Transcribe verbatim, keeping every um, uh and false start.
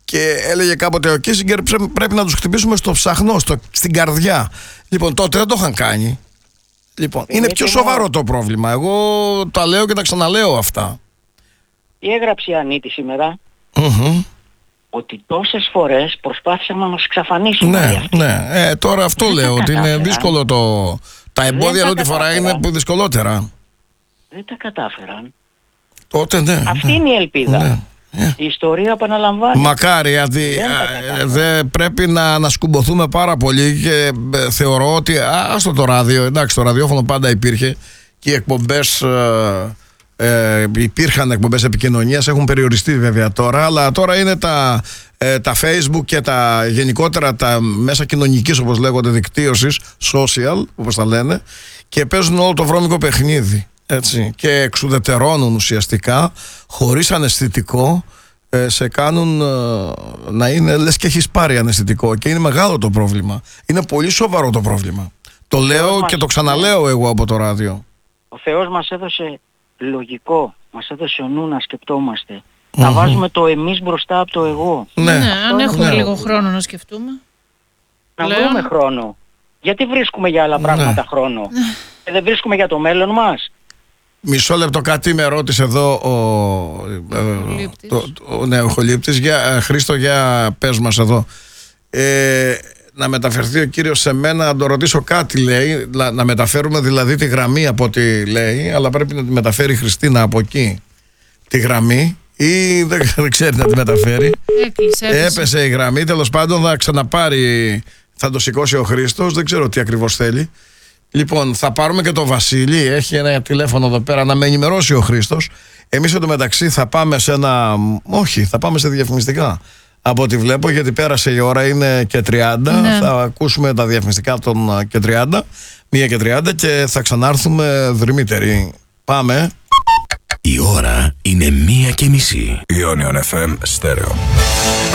Και έλεγε κάποτε ο Κίσιγκερ, πρέπει να τους χτυπήσουμε στο ψαχνό, στο, στην καρδιά. Λοιπόν, τότε δεν το είχαν κάνει. Λοιπόν, είναι, είναι πιο σοβαρό μόνο το πρόβλημα. Εγώ τα λέω και τα ξαναλέω αυτά. Τι έγραψε η Ανίτη σήμερα? Mm-hmm. Ότι τόσες φορές προσπάθησαν να μας εξαφανίσουν. Ναι, ναι. Ε, τώρα αυτό λέω, ότι είναι δύσκολο το... Τα εμπόδια εδώ τη φορά είναι που δυσκολότερα. Δεν τα κατάφεραν. Τότε ναι. Αυτή ναι. είναι η ελπίδα. Ναι. Η ιστορία επαναλαμβάνει. Μακάρι, γιατί δεν δε πρέπει να, να σκουμποθούμε πάρα πολύ και ε, θεωρώ ότι άστο το ράδιο, εντάξει, το ραδιόφωνο πάντα υπήρχε και οι εκπομπές ε, ε, υπήρχαν εκπομπές επικοινωνίας, έχουν περιοριστεί βέβαια τώρα, αλλά τώρα είναι τα, ε, τα Facebook και τα γενικότερα τα μέσα κοινωνικής, όπως λέγονται, δικτύωσης, social όπως τα λένε, και παίζουν όλο το βρώμικο παιχνίδι, έτσι, και εξουδετερώνουν ουσιαστικά χωρίς αναισθητικό, ε, σε κάνουν ε, να είναι λες και έχεις πάρει αναισθητικό, και είναι μεγάλο το πρόβλημα, είναι πολύ σοβαρό το πρόβλημα. Το λέω και το ξαναλέω εγώ από το ράδιο. Ο Θεός μας έδωσε λογικό, μας έδωσε ο νου να σκεπτόμαστε. Mm-hmm. Να βάζουμε το εμείς μπροστά από το εγώ. Ναι, ναι, αν έχουμε ναι. λίγο χρόνο να σκεφτούμε. Να Λέω... βρούμε χρόνο. Γιατί βρίσκουμε για άλλα πράγματα ναι. χρόνο? Και δεν βρίσκουμε για το μέλλον μας. Μισό λεπτό, κάτι με ρώτησε εδώ ο, ε, το, το, ναι, ο Χολύπτης. Για, Χρήστο, για πες μας εδώ. Ε, να μεταφερθεί ο κύριος σε μένα, να το ρωτήσω κάτι, λέει, να, να μεταφέρουμε δηλαδή τη γραμμή από ό,τι λέει, αλλά πρέπει να τη μεταφέρει η Χριστίνα από εκεί τη γραμμή, ή δεν, δεν ξέρει να τη μεταφέρει. Έκλεισε, έκλεισε. Έπεσε η γραμμή, τέλος πάντων θα ξαναπάρει, θα το σηκώσει ο Χρήστος, δεν ξέρω τι ακριβώς θέλει. Λοιπόν, θα πάρουμε και το Βασίλη, έχει ένα τηλέφωνο εδώ πέρα, να με ενημερώσει ο Χρήστος. Εμείς εντωμεταξύ θα πάμε σε ένα, όχι, θα πάμε σε διαφημιστικά. Από ό,τι βλέπω, γιατί πέρασε η ώρα, είναι και τριάντα. Ναι. Θα ακούσουμε τα διαφημιστικά των και τριάντα, μία και τριάντα, και θα ξανάρθουμε δρυμύτεροι. Πάμε. Η ώρα είναι μία και μισή. Ionion εφ εμ Στέρεο.